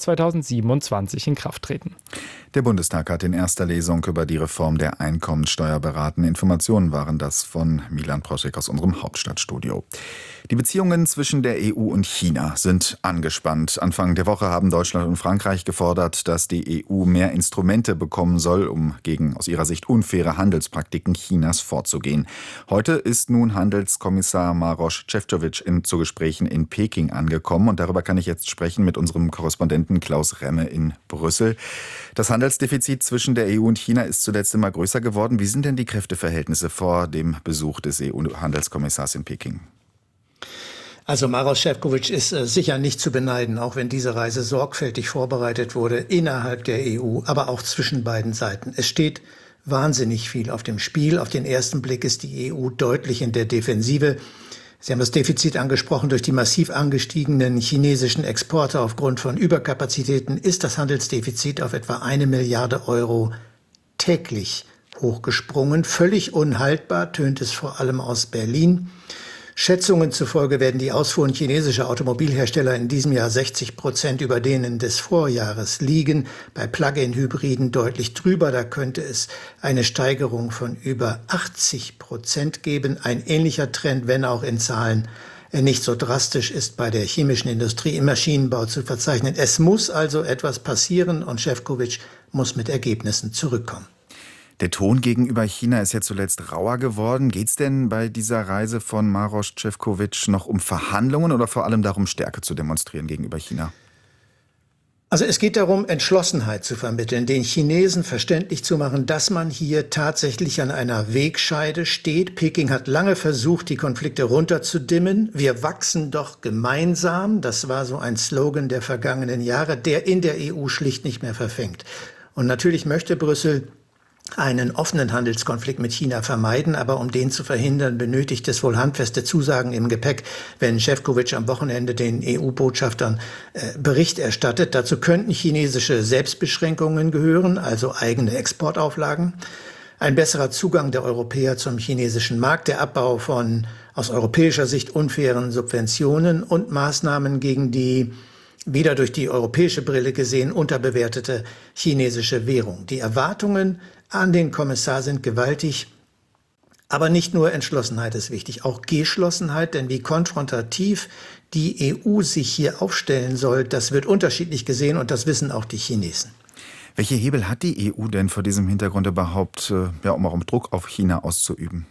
2027 in Kraft treten. Der Bundestag hat in erster Lesung über die Reform der Einkommensteuer beraten. Informationen waren das von Milan Proschek aus unserem Hauptstadtstudio. Die Beziehungen zwischen der EU und China sind angespannt. Anfang der Woche haben Deutschland und Frankreich gefordert, dass die EU mehr Instrumente bekommen soll, um gegen aus ihrer Sicht unfaire Handelspraktiken Chinas vorzugehen. Heute ist nun Handelskommissar Maroš Šefčovič zu Gesprächen in Peking angekommen. Und darüber kann ich jetzt sprechen mit unserem Korrespondenten Klaus Remme in Brüssel. Das Handelsdefizit zwischen der EU und China ist zuletzt immer größer geworden. Wie sind denn die Kräfteverhältnisse vor dem Besuch des EU-Handelskommissars in Peking? Also Maroš Šefčovič ist sicher nicht zu beneiden, auch wenn diese Reise sorgfältig vorbereitet wurde innerhalb der EU, aber auch zwischen beiden Seiten. Es steht wahnsinnig viel auf dem Spiel. Auf den ersten Blick ist die EU deutlich in der Defensive. Sie haben das Defizit angesprochen. Durch die massiv angestiegenen chinesischen Exporte aufgrund von Überkapazitäten ist das Handelsdefizit auf etwa 1 Milliarde € täglich hochgesprungen. Völlig unhaltbar, tönt es vor allem aus Berlin. Schätzungen zufolge werden die Ausfuhren chinesischer Automobilhersteller in diesem Jahr 60% über denen des Vorjahres liegen. Bei Plug-in-Hybriden deutlich drüber. Da könnte es eine Steigerung von über 80% geben. Ein ähnlicher Trend, wenn auch in Zahlen nicht so drastisch, ist bei der chemischen Industrie im Maschinenbau zu verzeichnen. Es muss also etwas passieren und Šefčovič muss mit Ergebnissen zurückkommen. Der Ton gegenüber China ist ja zuletzt rauer geworden. Geht es denn bei dieser Reise von Maroš Šefčovič noch um Verhandlungen oder vor allem darum, Stärke zu demonstrieren gegenüber China? Also es geht darum, Entschlossenheit zu vermitteln, den Chinesen verständlich zu machen, dass man hier tatsächlich an einer Wegscheide steht. Peking hat lange versucht, die Konflikte runterzudimmen. Wir wachsen doch gemeinsam. Das war so ein Slogan der vergangenen Jahre, der in der EU schlicht nicht mehr verfängt. Und natürlich möchte Brüssel einen offenen Handelskonflikt mit China vermeiden, aber um den zu verhindern, benötigt es wohl handfeste Zusagen im Gepäck, wenn Šefčovič am Wochenende den EU-Botschaftern Bericht erstattet. Dazu könnten chinesische Selbstbeschränkungen gehören, also eigene Exportauflagen, ein besserer Zugang der Europäer zum chinesischen Markt, der Abbau von aus europäischer Sicht unfairen Subventionen und Maßnahmen gegen die wieder durch die europäische Brille gesehen unterbewertete chinesische Währung. Die Erwartungen an den Kommissar sind gewaltig. Aber nicht nur Entschlossenheit ist wichtig, auch Geschlossenheit, denn wie konfrontativ die EU sich hier aufstellen soll, das wird unterschiedlich gesehen und das wissen auch die Chinesen. Welche Hebel hat die EU denn vor diesem Hintergrund überhaupt, um auch Druck auf China auszuüben?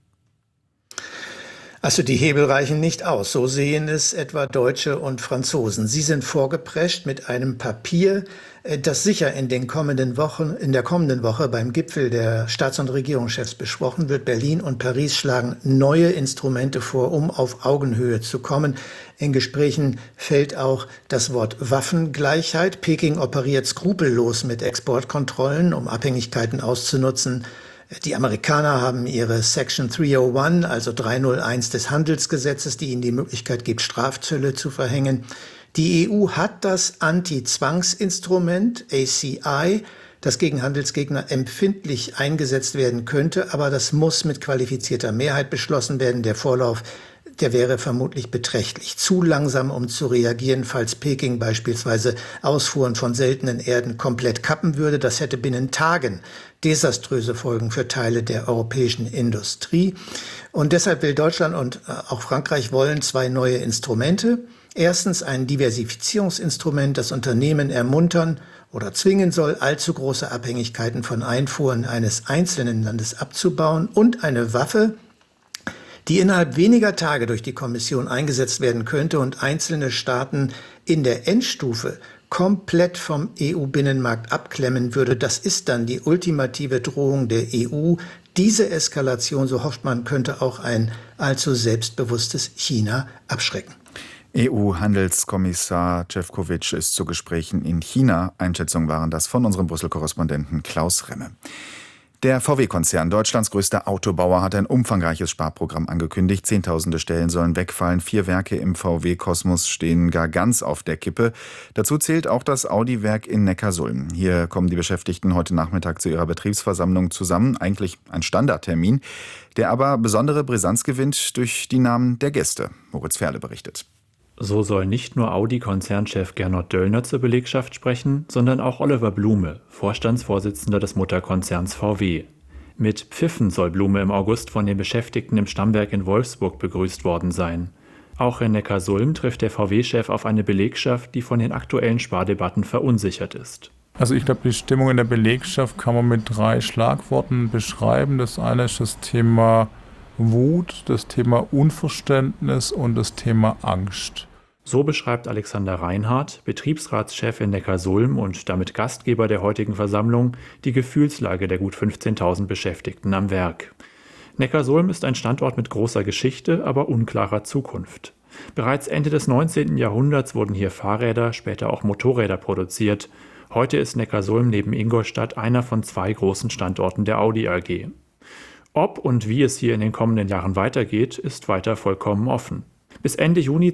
Also die Hebel reichen nicht aus. So sehen es etwa Deutsche und Franzosen. Sie sind vorgeprescht mit einem Papier, das sicher in der kommenden Woche beim Gipfel der Staats- und Regierungschefs besprochen wird. Berlin und Paris schlagen neue Instrumente vor, um auf Augenhöhe zu kommen. In Gesprächen fällt auch das Wort Waffengleichheit. Peking operiert skrupellos mit Exportkontrollen, um Abhängigkeiten auszunutzen. Die Amerikaner haben ihre Section 301, also 301 des Handelsgesetzes, die ihnen die Möglichkeit gibt, Strafzölle zu verhängen. Die EU hat das Anti-Zwangsinstrument ACI, das gegen Handelsgegner empfindlich eingesetzt werden könnte, aber das muss mit qualifizierter Mehrheit beschlossen werden. Der Vorlauf, der wäre vermutlich beträchtlich. Zu langsam, um zu reagieren, falls Peking beispielsweise Ausfuhren von seltenen Erden komplett kappen würde. Das hätte binnen Tagen desaströse Folgen für Teile der europäischen Industrie. Und deshalb will Deutschland und auch Frankreich wollen zwei neue Instrumente. Erstens ein Diversifizierungsinstrument, das Unternehmen ermuntern oder zwingen soll, allzu große Abhängigkeiten von Einfuhren eines einzelnen Landes abzubauen, und eine Waffe, die innerhalb weniger Tage durch die Kommission eingesetzt werden könnte und einzelne Staaten in der Endstufe komplett vom EU-Binnenmarkt abklemmen würde. Das ist dann die ultimative Drohung der EU. Diese Eskalation, so hofft man, könnte auch ein allzu selbstbewusstes China abschrecken. EU-Handelskommissar Šefčovič ist zu Gesprächen in China. Einschätzungen waren das von unserem Brüssel-Korrespondenten Klaus Remme. Der VW-Konzern, Deutschlands größter Autobauer, hat ein umfangreiches Sparprogramm angekündigt. Zehntausende Stellen sollen wegfallen. 4 Werke im VW-Kosmos stehen gar ganz auf der Kippe. Dazu zählt auch das Audi-Werk in Neckarsulm. Hier kommen die Beschäftigten heute Nachmittag zu ihrer Betriebsversammlung zusammen. Eigentlich ein Standardtermin, der aber besondere Brisanz gewinnt durch die Namen der Gäste. Moritz Ferle berichtet. So soll nicht nur Audi-Konzernchef Gernot Döllner zur Belegschaft sprechen, sondern auch Oliver Blume, Vorstandsvorsitzender des Mutterkonzerns VW. Mit Pfiffen soll Blume im August von den Beschäftigten im Stammwerk in Wolfsburg begrüßt worden sein. Auch in Neckarsulm trifft der VW-Chef auf eine Belegschaft, die von den aktuellen Spardebatten verunsichert ist. Also ich glaube, die Stimmung in der Belegschaft kann man mit 3 Schlagworten beschreiben. Das eine ist das Thema Wut, das Thema Unverständnis und das Thema Angst. So beschreibt Alexander Reinhardt, Betriebsratschef in Neckarsulm und damit Gastgeber der heutigen Versammlung, die Gefühlslage der gut 15.000 Beschäftigten am Werk. Neckarsulm ist ein Standort mit großer Geschichte, aber unklarer Zukunft. Bereits Ende des 19. Jahrhunderts wurden hier Fahrräder, später auch Motorräder produziert. Heute ist Neckarsulm neben Ingolstadt einer von 2 großen Standorten der Audi AG. Ob und wie es hier in den kommenden Jahren weitergeht, ist weiter vollkommen offen. Bis Ende Juni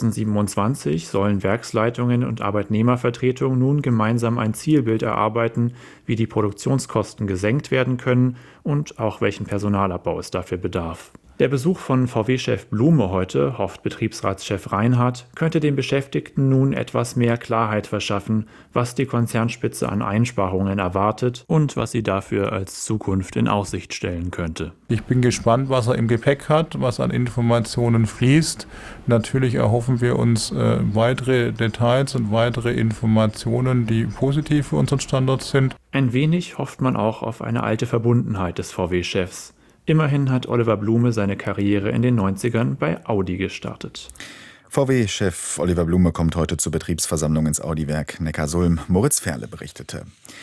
2027 sollen Werksleitungen und Arbeitnehmervertretungen nun gemeinsam ein Zielbild erarbeiten, wie die Produktionskosten gesenkt werden können und auch welchen Personalabbau es dafür bedarf. Der Besuch von VW-Chef Blume heute, hofft Betriebsratschef Reinhardt, könnte den Beschäftigten nun etwas mehr Klarheit verschaffen, was die Konzernspitze an Einsparungen erwartet und was sie dafür als Zukunft in Aussicht stellen könnte. Ich bin gespannt, was er im Gepäck hat, was an Informationen fließt. Natürlich erhoffen wir uns weitere Details und weitere Informationen, die positiv für unseren Standort sind. Ein wenig hofft man auch auf eine alte Verbundenheit des VW-Chefs. Immerhin hat Oliver Blume seine Karriere in den 90ern bei Audi gestartet. VW-Chef Oliver Blume kommt heute zur Betriebsversammlung ins Audi-Werk Neckarsulm. Moritz Ferle berichtete.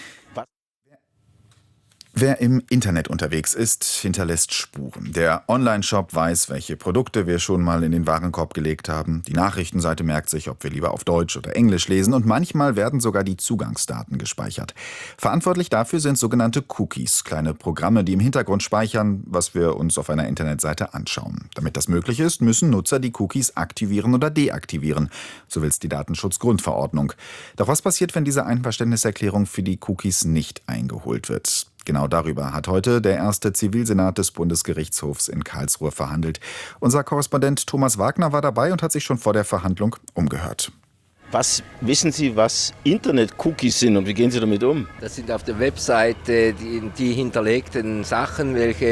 Wer im Internet unterwegs ist, hinterlässt Spuren. Der Online-Shop weiß, welche Produkte wir schon mal in den Warenkorb gelegt haben. Die Nachrichtenseite merkt sich, ob wir lieber auf Deutsch oder Englisch lesen. Und manchmal werden sogar die Zugangsdaten gespeichert. Verantwortlich dafür sind sogenannte Cookies, kleine Programme, die im Hintergrund speichern, was wir uns auf einer Internetseite anschauen. Damit das möglich ist, müssen Nutzer die Cookies aktivieren oder deaktivieren. So will es die Datenschutzgrundverordnung. Doch was passiert, wenn diese Einverständniserklärung für die Cookies nicht eingeholt wird? Genau darüber hat heute der erste Zivilsenat des Bundesgerichtshofs in Karlsruhe verhandelt. Unser Korrespondent Thomas Wagner war dabei und hat sich schon vor der Verhandlung umgehört. Was wissen Sie, was Internet-Cookies sind und wie gehen Sie damit um? Das sind auf der Webseite die hinterlegten Sachen, welche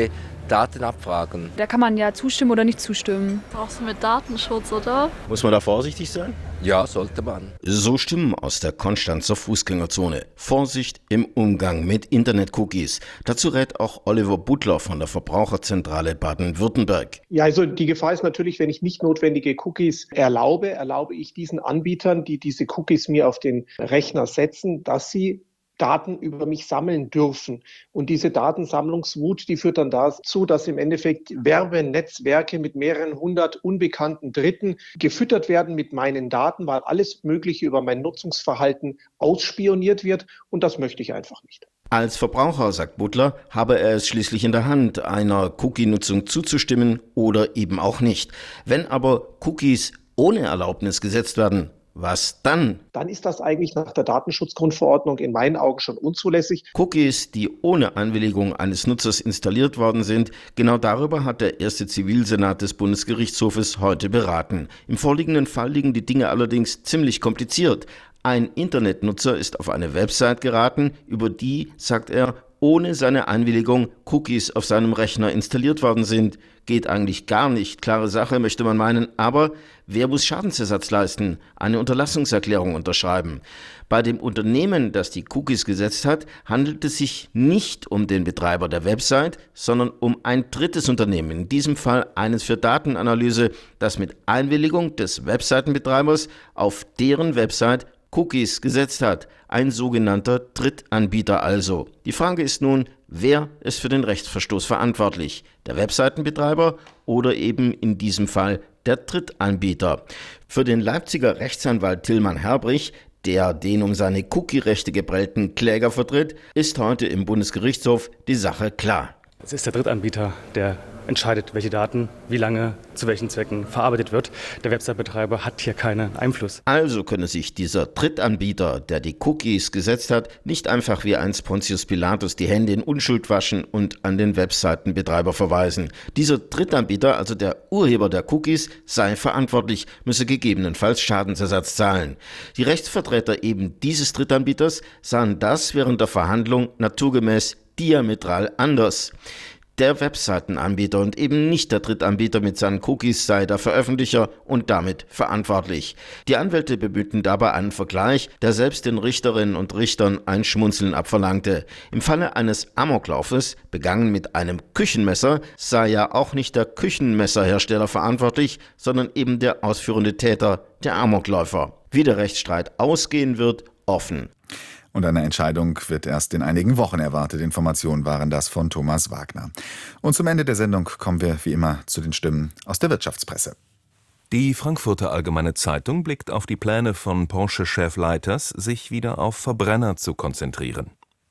Daten abfragen. Da kann man ja zustimmen oder nicht zustimmen. Auch so mit Datenschutz, oder? Muss man da vorsichtig sein? Ja, sollte man. So Stimmen aus der Konstanzer Fußgängerzone. Vorsicht im Umgang mit Internet-Cookies. Dazu rät auch Oliver Butler von der Verbraucherzentrale Baden-Württemberg. Ja, also die Gefahr ist natürlich, wenn ich nicht notwendige Cookies erlaube ich diesen Anbietern, die diese Cookies mir auf den Rechner setzen, dass sie Daten über mich sammeln dürfen. Und diese Datensammlungswut, die führt dann dazu, dass im Endeffekt Werbenetzwerke mit mehreren hundert unbekannten Dritten gefüttert werden mit meinen Daten, weil alles Mögliche über mein Nutzungsverhalten ausspioniert wird. Und das möchte ich einfach nicht. Als Verbraucher, sagt Butler, habe er es schließlich in der Hand, einer Cookie-Nutzung zuzustimmen oder eben auch nicht. Wenn aber Cookies ohne Erlaubnis gesetzt werden, was dann? Dann ist das eigentlich nach der Datenschutzgrundverordnung in meinen Augen schon unzulässig. Cookies, die ohne Einwilligung eines Nutzers installiert worden sind, genau darüber hat der erste Zivilsenat des Bundesgerichtshofes heute beraten. Im vorliegenden Fall liegen die Dinge allerdings ziemlich kompliziert. Ein Internetnutzer ist auf eine Website geraten, über die, sagt er, ohne seine Einwilligung Cookies auf seinem Rechner installiert worden sind. Geht eigentlich gar nicht. Klare Sache, möchte man meinen. Aber wer muss Schadensersatz leisten? Eine Unterlassungserklärung unterschreiben. Bei dem Unternehmen, das die Cookies gesetzt hat, handelt es sich nicht um den Betreiber der Website, sondern um ein drittes Unternehmen, in diesem Fall eines für Datenanalyse, das mit Einwilligung des Webseitenbetreibers auf deren Website Cookies gesetzt hat. Ein sogenannter Drittanbieter also. Die Frage ist nun, wer ist für den Rechtsverstoß verantwortlich? Der Webseitenbetreiber oder eben in diesem Fall der Drittanbieter? Für den Leipziger Rechtsanwalt Tilman Herbrich, der den um seine Cookie-Rechte geprellten Kläger vertritt, ist heute im Bundesgerichtshof die Sache klar. Es ist der Drittanbieter, der entscheidet, welche Daten, wie lange, zu welchen Zwecken verarbeitet wird. Der Website-Betreiber hat hier keinen Einfluss. Also könne sich dieser Drittanbieter, der die Cookies gesetzt hat, nicht einfach wie einst Pontius Pilatus die Hände in Unschuld waschen und an den Webseitenbetreiber verweisen. Dieser Drittanbieter, also der Urheber der Cookies, sei verantwortlich, müsse gegebenenfalls Schadensersatz zahlen. Die Rechtsvertreter eben dieses Drittanbieters sahen das während der Verhandlung naturgemäß diametral anders. Der Webseitenanbieter und eben nicht der Drittanbieter mit seinen Cookies sei der Veröffentlicher und damit verantwortlich. Die Anwälte bemühten dabei einen Vergleich, der selbst den Richterinnen und Richtern ein Schmunzeln abverlangte. Im Falle eines Amoklaufes, begangen mit einem Küchenmesser, sei ja auch nicht der Küchenmesserhersteller verantwortlich, sondern eben der ausführende Täter, der Amokläufer. Wie der Rechtsstreit ausgehen wird, offen. Und eine Entscheidung wird erst in einigen Wochen erwartet. Informationen waren das von Thomas Wagner. Und zum Ende der Sendung kommen wir wie immer zu den Stimmen aus der Wirtschaftspresse. Die Frankfurter Allgemeine Zeitung blickt auf die Pläne von Porsche-Chef Leiters, sich wieder auf Verbrenner zu konzentrieren.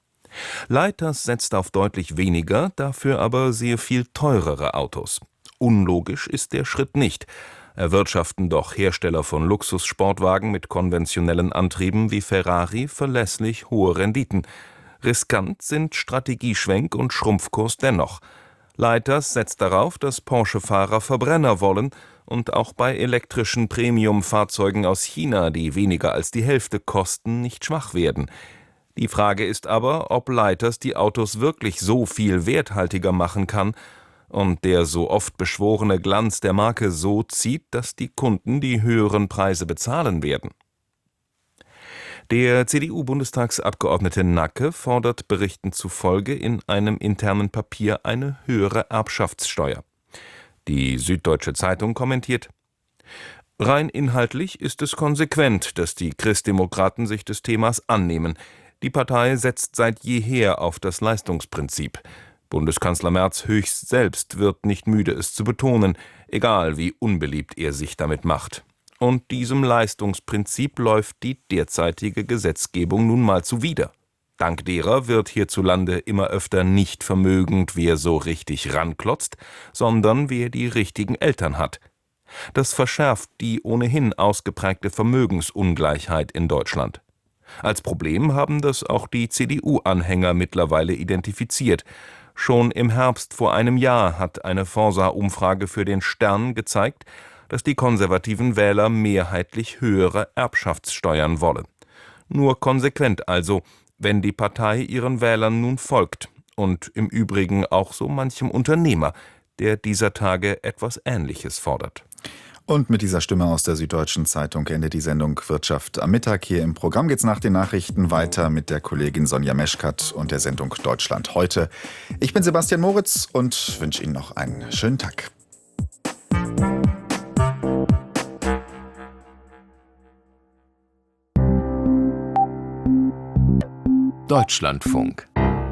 Leiters setzt auf deutlich weniger, dafür aber sehr viel teurere Autos. Unlogisch ist der Schritt nicht. Erwirtschaften doch Hersteller von Luxussportwagen mit konventionellen Antrieben wie Ferrari verlässlich hohe Renditen. Riskant sind Strategieschwenk und Schrumpfkurs dennoch. Leiters setzt darauf, dass Porsche-Fahrer Verbrenner wollen und auch bei elektrischen Premium-Fahrzeugen aus China, die weniger als die Hälfte kosten, nicht schwach werden. Die Frage ist aber, ob Leiters die Autos wirklich so viel werthaltiger machen kann und der so oft beschworene Glanz der Marke so zieht, dass die Kunden die höheren Preise bezahlen werden. Der CDU-Bundestagsabgeordnete Nacke fordert Berichten zufolge in einem internen Papier eine höhere Erbschaftssteuer. Die Süddeutsche Zeitung kommentiert: Rein inhaltlich ist es konsequent, dass die Christdemokraten sich des Themas annehmen. Die Partei setzt seit jeher auf das Leistungsprinzip. Bundeskanzler Merz höchst selbst wird nicht müde, es zu betonen, egal wie unbeliebt er sich damit macht. Und diesem Leistungsprinzip läuft die derzeitige Gesetzgebung nun mal zuwider. Dank derer wird hierzulande immer öfter nicht vermögend, wer so richtig ranklotzt, sondern wer die richtigen Eltern hat. Das verschärft die ohnehin ausgeprägte Vermögensungleichheit in Deutschland. Als Problem haben das auch die CDU-Anhänger mittlerweile identifiziert. Schon im Herbst vor einem Jahr hat eine Forsa-Umfrage für den Stern gezeigt, dass die konservativen Wähler mehrheitlich höhere Erbschaftssteuern wollen. Nur konsequent also, wenn die Partei ihren Wählern nun folgt und im Übrigen auch so manchem Unternehmer, der dieser Tage etwas Ähnliches fordert. Und mit dieser Stimme aus der Süddeutschen Zeitung endet die Sendung Wirtschaft am Mittag. Hier im Programm geht's nach den Nachrichten weiter mit der Kollegin Sonja Meschkat und der Sendung Deutschland heute. Ich bin Sebastian Moritz und wünsche Ihnen noch einen schönen Tag. Deutschlandfunk.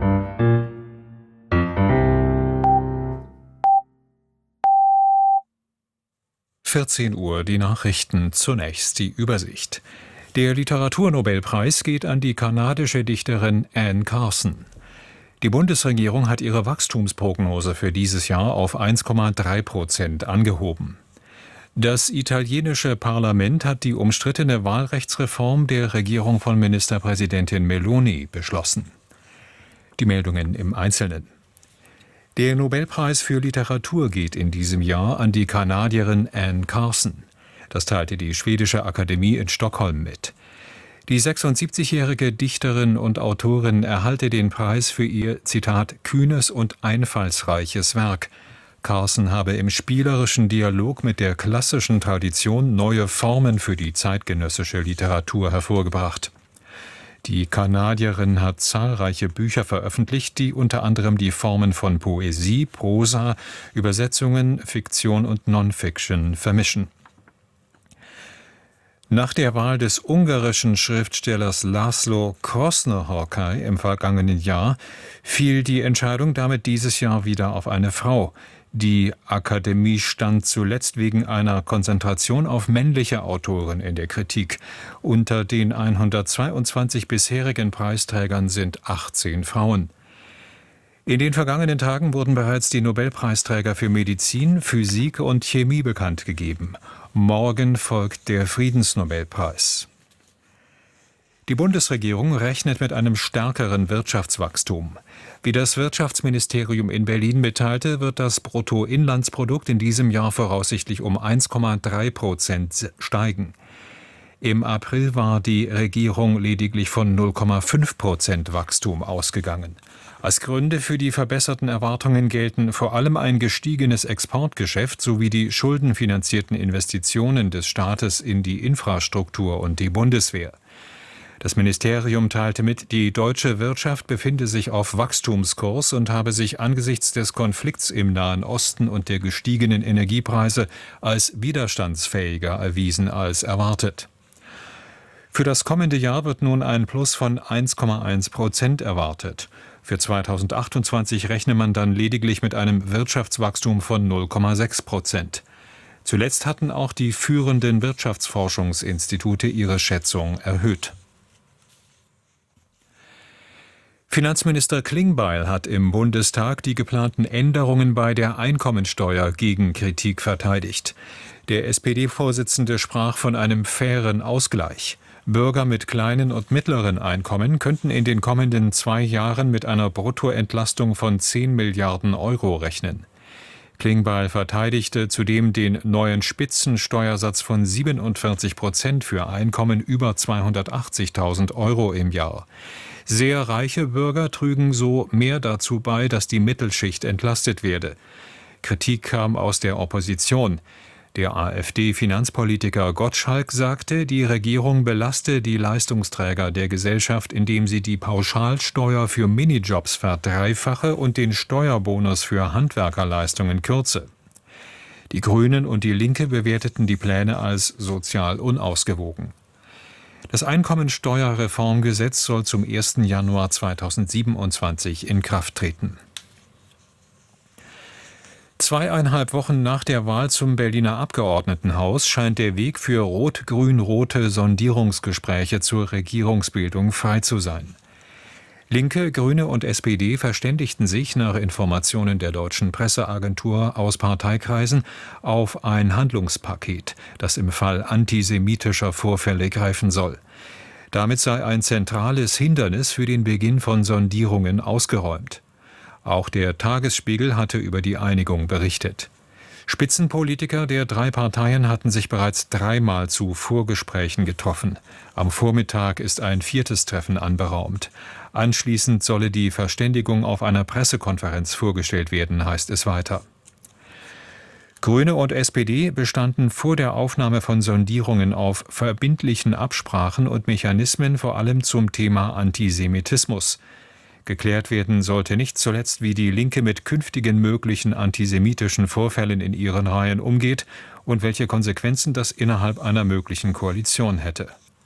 Uhr die Nachrichten, zunächst die Übersicht. Der Literaturnobelpreis geht an die kanadische Dichterin Anne Carson. Die Bundesregierung hat ihre Wachstumsprognose für dieses Jahr auf 1,3% angehoben. Das italienische Parlament hat die umstrittene Wahlrechtsreform der Regierung von Ministerpräsidentin Meloni beschlossen. Die Meldungen im Einzelnen. Der Nobelpreis für Literatur geht in diesem Jahr an die Kanadierin Anne Carson. Das teilte die Schwedische Akademie in Stockholm mit. Die 76-jährige Dichterin und Autorin erhalte den Preis für ihr, Zitat, kühnes und einfallsreiches Werk. Carson habe im spielerischen Dialog mit der klassischen Tradition neue Formen für die zeitgenössische Literatur hervorgebracht. Die Kanadierin hat zahlreiche Bücher veröffentlicht, die unter anderem die Formen von Poesie, Prosa, Übersetzungen, Fiktion und Non-Fiction vermischen. Nach der Wahl des ungarischen Schriftstellers László Krosznahorkai im vergangenen Jahr fiel die Entscheidung damit dieses Jahr wieder auf eine Frau. Die Akademie stand zuletzt wegen einer Konzentration auf männliche Autoren in der Kritik. Unter den 122 bisherigen Preisträgern sind 18 Frauen. In den vergangenen Tagen wurden bereits die Nobelpreisträger für Medizin, Physik und Chemie bekannt gegeben. Morgen folgt der Friedensnobelpreis. Die Bundesregierung rechnet mit einem stärkeren Wirtschaftswachstum. Wie das Wirtschaftsministerium in Berlin mitteilte, wird das Bruttoinlandsprodukt in diesem Jahr voraussichtlich um 1,3% steigen. Im April war die Regierung lediglich von 0,5% Wachstum ausgegangen. Als Gründe für die verbesserten Erwartungen gelten vor allem ein gestiegenes Exportgeschäft sowie die schuldenfinanzierten Investitionen des Staates in die Infrastruktur und die Bundeswehr. Das Ministerium teilte mit, die deutsche Wirtschaft befinde sich auf Wachstumskurs und habe sich angesichts des Konflikts im Nahen Osten und der gestiegenen Energiepreise als widerstandsfähiger erwiesen als erwartet. Für das kommende Jahr wird nun ein Plus von 1,1% erwartet. Für 2028 rechne man dann lediglich mit einem Wirtschaftswachstum von 0,6%. Zuletzt hatten auch die führenden Wirtschaftsforschungsinstitute ihre Schätzung erhöht. Finanzminister Klingbeil hat im Bundestag die geplanten Änderungen bei der Einkommensteuer gegen Kritik verteidigt. Der SPD-Vorsitzende sprach von einem fairen Ausgleich. Bürger mit kleinen und mittleren Einkommen könnten in den kommenden 2 Jahren mit einer Bruttoentlastung von 10 Milliarden Euro rechnen. Klingbeil verteidigte zudem den neuen Spitzensteuersatz von 47% für Einkommen über 280.000 Euro im Jahr. Sehr reiche Bürger trügen so mehr dazu bei, dass die Mittelschicht entlastet werde. Kritik kam aus der Opposition. Der AfD-Finanzpolitiker Gottschalk sagte, die Regierung belaste die Leistungsträger der Gesellschaft, indem sie die Pauschalsteuer für Minijobs verdreifache und den Steuerbonus für Handwerkerleistungen kürze. Die Grünen und die Linke bewerteten die Pläne als sozial unausgewogen. Das Einkommensteuerreformgesetz soll zum 1. Januar 2027 in Kraft treten. 2,5 Wochen nach der Wahl zum Berliner Abgeordnetenhaus scheint der Weg für rot-grün-rote Sondierungsgespräche zur Regierungsbildung frei zu sein. Linke, Grüne und SPD verständigten sich nach Informationen der deutschen Presseagentur aus Parteikreisen auf ein Handlungspaket, das im Fall antisemitischer Vorfälle greifen soll. Damit sei ein zentrales Hindernis für den Beginn von Sondierungen ausgeräumt. Auch der Tagesspiegel hatte über die Einigung berichtet. Spitzenpolitiker der 3 Parteien hatten sich bereits 3-mal zu Vorgesprächen getroffen. Am Vormittag ist ein 4. Treffen anberaumt. Anschließend solle die Verständigung auf einer Pressekonferenz vorgestellt werden, heißt es weiter. Grüne und SPD bestanden vor der Aufnahme von Sondierungen auf verbindlichen Absprachen und Mechanismen, vor allem zum Thema Antisemitismus. Geklärt werden sollte nicht zuletzt, wie die Linke mit künftigen möglichen antisemitischen Vorfällen in ihren Reihen umgeht und welche Konsequenzen das innerhalb einer möglichen Koalition hätte.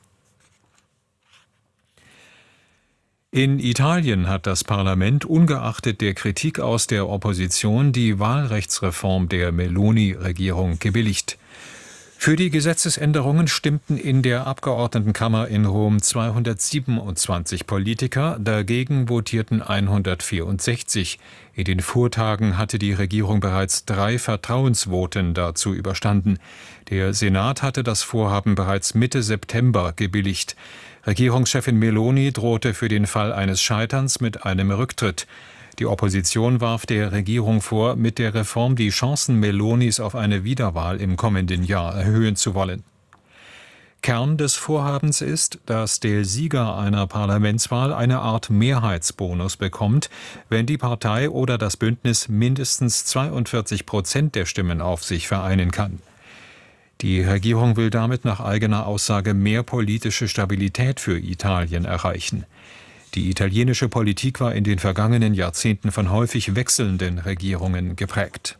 In Italien hat das Parlament ungeachtet der Kritik aus der Opposition die Wahlrechtsreform der Meloni-Regierung gebilligt. Für die Gesetzesänderungen stimmten in der Abgeordnetenkammer in Rom 227 Politiker, dagegen votierten 164. In den Vortagen hatte die Regierung bereits 3 Vertrauensvoten dazu überstanden. Der Senat hatte das Vorhaben bereits Mitte September gebilligt. Regierungschefin Meloni drohte für den Fall eines Scheiterns mit einem Rücktritt. Die Opposition warf der Regierung vor, mit der Reform die Chancen Melonis auf eine Wiederwahl im kommenden Jahr erhöhen zu wollen. Kern des Vorhabens ist, dass der Sieger einer Parlamentswahl eine Art Mehrheitsbonus bekommt, wenn die Partei oder das Bündnis mindestens 42% der Stimmen auf sich vereinen kann. Die Regierung will damit nach eigener Aussage mehr politische Stabilität für Italien erreichen. Die italienische Politik war in den vergangenen Jahrzehnten von häufig wechselnden Regierungen geprägt.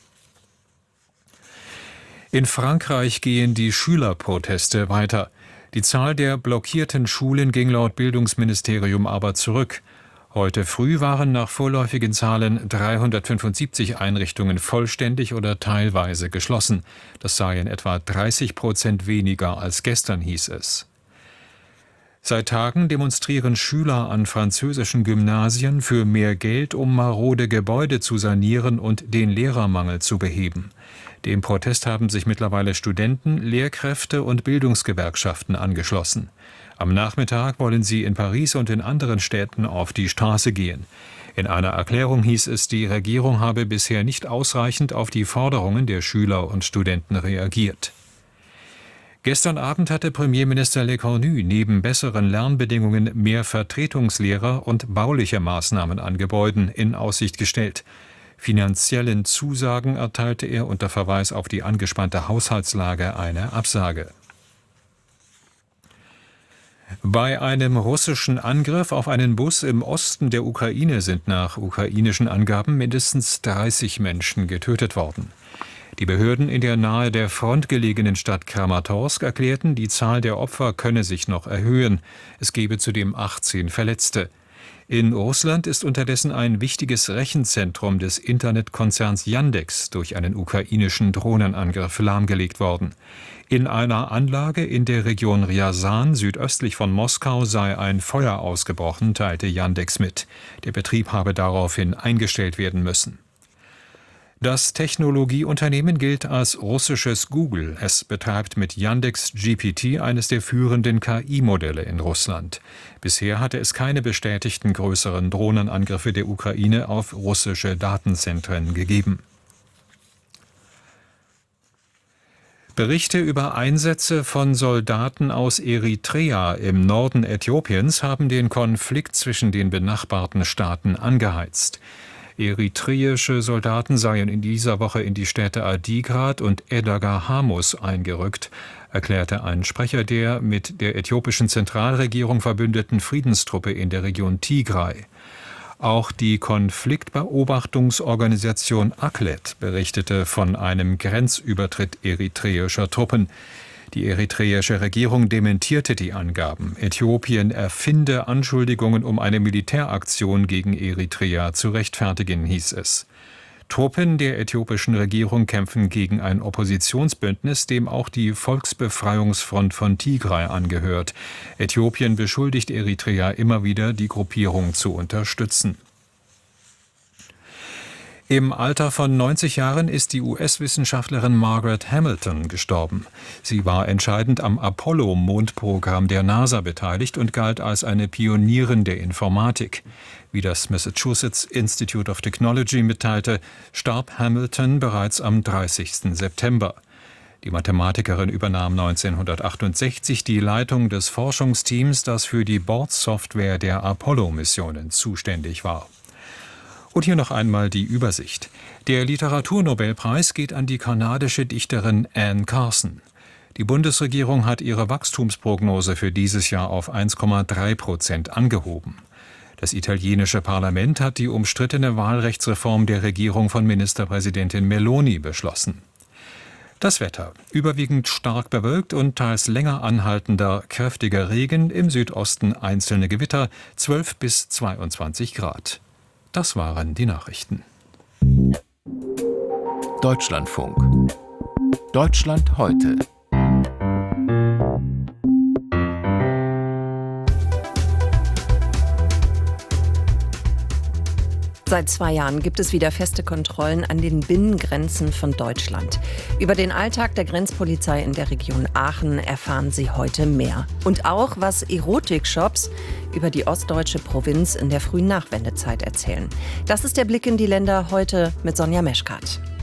In Frankreich gehen die Schülerproteste weiter. Die Zahl der blockierten Schulen ging laut Bildungsministerium aber zurück. Heute früh waren nach vorläufigen Zahlen 375 Einrichtungen vollständig oder teilweise geschlossen. Das seien etwa 30% weniger als gestern, hieß es. Seit Tagen demonstrieren Schüler an französischen Gymnasien für mehr Geld, um marode Gebäude zu sanieren und den Lehrermangel zu beheben. Dem Protest haben sich mittlerweile Studenten, Lehrkräfte und Bildungsgewerkschaften angeschlossen. Am Nachmittag wollen sie in Paris und in anderen Städten auf die Straße gehen. In einer Erklärung hieß es, die Regierung habe bisher nicht ausreichend auf die Forderungen der Schüler und Studenten reagiert. Gestern Abend hatte Premierminister Lecornu neben besseren Lernbedingungen mehr Vertretungslehrer und bauliche Maßnahmen an Gebäuden in Aussicht gestellt. Finanziellen Zusagen erteilte er unter Verweis auf die angespannte Haushaltslage eine Absage. Bei einem russischen Angriff auf einen Bus im Osten der Ukraine sind nach ukrainischen Angaben mindestens 30 Menschen getötet worden. Die Behörden in der nahe der Front gelegenen Stadt Kramatorsk erklärten, die Zahl der Opfer könne sich noch erhöhen. Es gebe zudem 18 Verletzte. In Russland ist unterdessen ein wichtiges Rechenzentrum des Internetkonzerns Yandex durch einen ukrainischen Drohnenangriff lahmgelegt worden. In einer Anlage in der Region Ryazan südöstlich von Moskau sei ein Feuer ausgebrochen, teilte Yandex mit. Der Betrieb habe daraufhin eingestellt werden müssen. Das Technologieunternehmen gilt als russisches Google. Es betreibt mit Yandex GPT eines der führenden KI-Modelle in Russland. Bisher hatte es keine bestätigten größeren Drohnenangriffe der Ukraine auf russische Datenzentren gegeben. Berichte über Einsätze von Soldaten aus Eritrea im Norden Äthiopiens haben den Konflikt zwischen den benachbarten Staaten angeheizt. Eritreische Soldaten seien in dieser Woche in die Städte Adigrat und Edagahamus eingerückt, erklärte ein Sprecher der mit der äthiopischen Zentralregierung verbündeten Friedenstruppe in der Region Tigray. Auch die Konfliktbeobachtungsorganisation ACLED berichtete von einem Grenzübertritt eritreischer Truppen. Die eritreische Regierung dementierte die Angaben. Äthiopien erfinde Anschuldigungen, um eine Militäraktion gegen Eritrea zu rechtfertigen, hieß es. Truppen der äthiopischen Regierung kämpfen gegen ein Oppositionsbündnis, dem auch die Volksbefreiungsfront von Tigray angehört. Äthiopien beschuldigt Eritrea immer wieder, die Gruppierung zu unterstützen. Im Alter von 90 Jahren ist die US-Wissenschaftlerin Margaret Hamilton gestorben. Sie war entscheidend am Apollo-Mondprogramm der NASA beteiligt und galt als eine Pionierin der Informatik. Wie das Massachusetts Institute of Technology mitteilte, starb Hamilton bereits am 30. September. Die Mathematikerin übernahm 1968 die Leitung des Forschungsteams, das für die Bordsoftware der Apollo-Missionen zuständig war. Und hier noch einmal die Übersicht. Der Literaturnobelpreis geht an die kanadische Dichterin Anne Carson. Die Bundesregierung hat ihre Wachstumsprognose für dieses Jahr auf 1,3% angehoben. Das italienische Parlament hat die umstrittene Wahlrechtsreform der Regierung von Ministerpräsidentin Meloni beschlossen. Das Wetter: überwiegend stark bewölkt und teils länger anhaltender, kräftiger Regen, im Südosten einzelne Gewitter, 12 bis 22 Grad. Das waren die Nachrichten. Deutschlandfunk. Deutschland heute. Seit 2 Jahren gibt es wieder feste Kontrollen an den Binnengrenzen von Deutschland. Über den Alltag der Grenzpolizei in der Region Aachen erfahren Sie heute mehr. Und auch, was Erotikshops über die ostdeutsche Provinz in der frühen Nachwendezeit erzählen. Das ist der Blick in die Länder heute mit Sonja Meschkat.